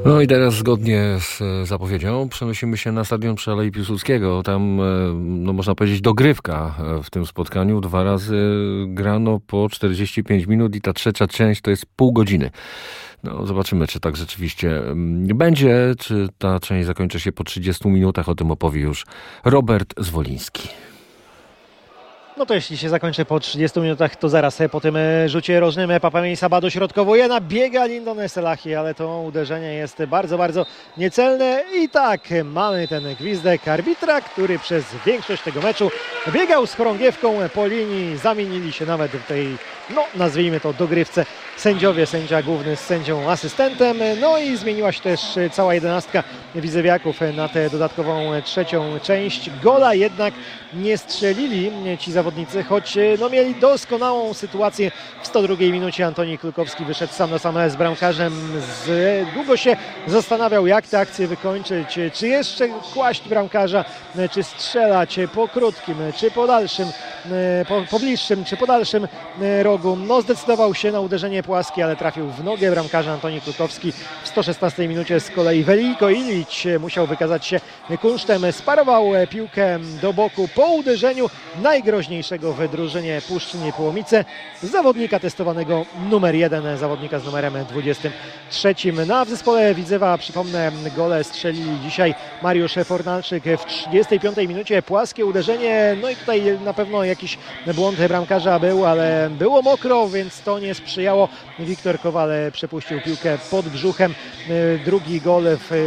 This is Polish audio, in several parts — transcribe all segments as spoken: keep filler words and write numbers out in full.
No i teraz zgodnie z zapowiedzią przenosimy się na stadion przy Alei Piłsudskiego. Tam, no można powiedzieć, dogrywka w tym spotkaniu. Dwa razy grano po czterdzieści pięć minut i ta trzecia część to jest pół godziny. No zobaczymy, czy tak rzeczywiście będzie, czy ta część zakończy się po trzydziestu minutach. O tym opowie już Robert Zwoliński. No to jeśli się zakończy po trzydziestu minutach, to zaraz po tym rzucie rożnym Papamięj Saba dośrodkowuje, nabiega Lindon Selahi, ale to uderzenie jest bardzo, bardzo niecelne i tak mamy ten gwizdek arbitra, który przez większość tego meczu biegał z chorągiewką po linii, zamienili się nawet w tej, no nazwijmy to, dogrywce sędziowie, sędzia główny z sędzią asystentem, no i zmieniła się też cała jedenastka Widzewiaków na tę dodatkową trzecią część. Gola jednak nie strzelili ci zawodnicy, choć no, mieli doskonałą sytuację. W sto drugiej minucie Antoni Klukowski wyszedł sam na sam z bramkarzem. Z, długo się zastanawiał, jak tę akcję wykończyć, czy jeszcze kłaść bramkarza, czy strzelać po krótkim, czy po dalszym, po, po bliższym, czy po dalszym rogu. No zdecydował się na uderzenie płaskie, ale trafił w nogę bramkarza. Antoni Klukowski w sto szesnastej minucie z kolei Veliko Ilić musiał wykazać się kunsztem. Sparował piłkę do boku po uderzeniu najgroźniejszego w drużynie Puszczy Niepołomice, zawodnika testowanego numer jeden, zawodnika z numerem dwudziestym trzecim. No a w zespole Widzewa, przypomnę, gole strzelili dzisiaj Mariusz Fornalczyk w trzydziestej piątej minucie, płaskie uderzenie, no i tutaj na pewno jakiś błąd bramkarza był, ale było mokro, więc to nie sprzyjało. Wiktor Kowal przepuścił piłkę pod brzuchem. Drugi gol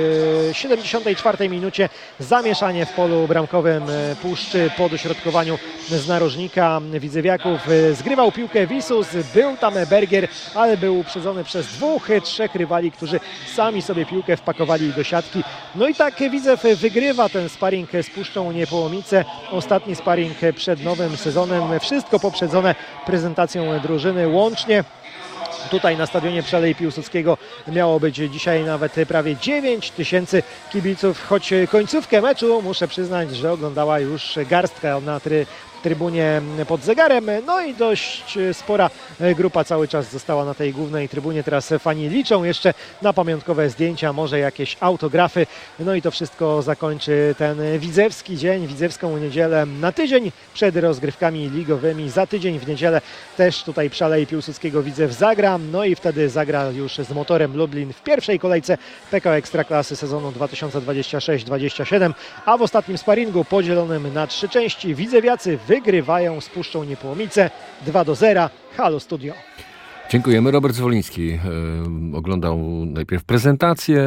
w siedemdziesiątej czwartej minucie, zamieszanie w polu bramkowym Puszczy po dośrodkowaniu z narożnika Widzewiaków. Zgrywał piłkę Wisus, był tam Bergier, ale był uprzedzony przez dwóch, trzech rywali, którzy sami sobie piłkę wpakowali do siatki. No i tak Widzew wygrywa ten sparring z Puszczą Niepołomice. Ostatni sparring przed nowym sezonem. Wszystko poprzedzone prezentacją drużyny łącznie. Tutaj na stadionie przy Alei Piłsudskiego miało być dzisiaj nawet prawie dziewięć tysięcy kibiców, choć końcówkę meczu muszę przyznać, że oglądała już garstka na try trybunie pod zegarem, no i dość spora grupa cały czas została na tej głównej trybunie. Teraz fani liczą jeszcze na pamiątkowe zdjęcia, może jakieś autografy, no i to wszystko zakończy ten widzewski dzień, widzewską niedzielę na tydzień przed rozgrywkami ligowymi. Za tydzień w niedzielę też tutaj przy Alei Piłsudskiego Widzew zagra, no i wtedy zagra już z Motorem Lublin w pierwszej kolejce P K O Ekstraklasy sezonu dwa tysiące dwudziestego szóstego dwudziestego siódmego, a w ostatnim sparingu podzielonym na trzy części Widzewiacy wygrywają z Puszczą Niepołomice dwa do zera. Halo Studio. Dziękujemy. Robert Zwoliński e, oglądał najpierw prezentację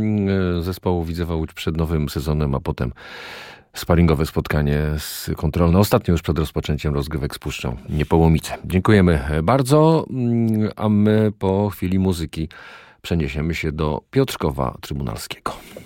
e, zespołu Widzewa Łódź przed nowym sezonem, a potem sparingowe spotkanie z kontrolne, ostatnio już przed rozpoczęciem rozgrywek z Puszczą Niepołomice. Dziękujemy bardzo, a my po chwili muzyki przeniesiemy się do Piotrkowa Trybunalskiego.